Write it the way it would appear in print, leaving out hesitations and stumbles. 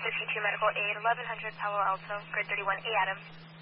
52 medical aid, 1100 Palo Alto, grid 31, A Adam.